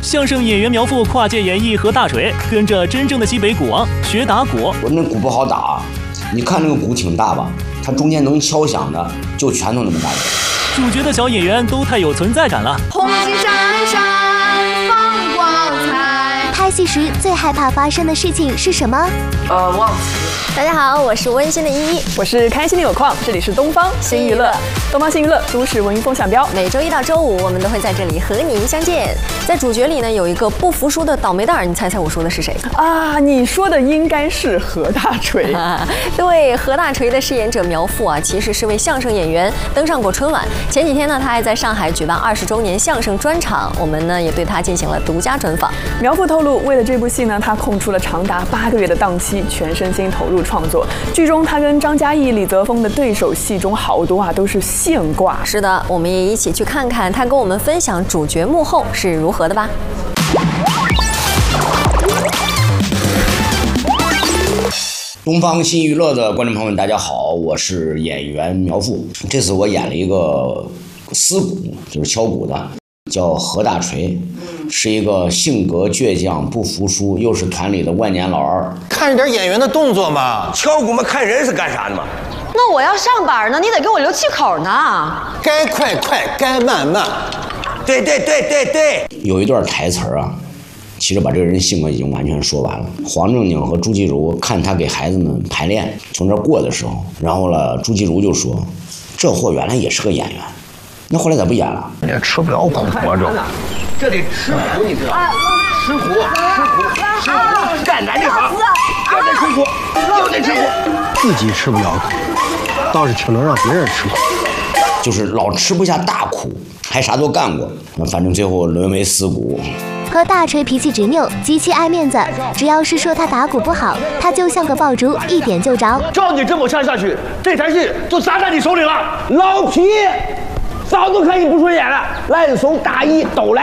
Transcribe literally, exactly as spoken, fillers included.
相声演员苗阜跨界演绎何大锤，跟着真正的西北鼓王学打鼓。 我那鼓不好打，你看那个鼓挺大吧，它中间能敲响的就拳头那么大。 主角的小演员都太有存在感了。 红星闪闪放光彩。 拍戏时最害怕发生的事情是什么？ 呃，忘词。 大家好，我是温馨的依依， 我是开心的有矿，这里是东方新娱乐。东方新娱乐，都市文娱风向标。 每周一到周五，我们都会在这里和您相见。在主角里呢，有一个不服输的倒霉蛋儿，你猜猜我说的是谁啊？你说的应该是何大锤。 啊、对，何大锤的饰演者苗阜啊，其实是位相声演员，登上过春晚。前几天呢，他还在上海举办二十周年相声专场，我们呢也对他进行了独家专访。 苗阜透露，为了这部戏呢，他空出了长达八个月的档期，全身心投入创作。剧中他跟张嘉译、李泽锋的对手戏中好多啊都是现挂。 是的，我们也一起去看看他跟我们分享主角幕后是如何的吧。 东方新娱乐的观众朋友们，大家好，我是演员苗阜。这次我演了一个丝鼓，就是敲鼓的，叫何大锤，是一个性格倔强、不服输，又是团里的万年老二。 看着点演员的动作嘛， 敲鼓嘛，看人是干啥的嘛？ 那我要上班呢，你得给我留气口呢。 该快快，该慢慢。 对对对对对。 有一段台词啊，其实把这个人性格已经完全说完了。黄正经和朱继儒看他给孩子们排练，从这儿过的时候，然后了，朱继儒就说：“这货原来也是个演员，那后来咋不演了？” 也吃不了苦活着。 这得吃苦，你知道吗？吃苦，吃苦，吃苦，干咱这行要得吃苦，要得吃苦。 自己吃不了苦，倒是挺能让别人吃苦。 就是老吃不下大苦，还啥都干过，反正最后沦为死骨。 何大锤脾气执拗，极其爱面子，只要是说他打鼓不好，他就像个爆竹，一点就着。 照你这么唱下去，这台戏就砸在你手里了。老皮，早都看你不顺眼了，烂怂大意，抖来。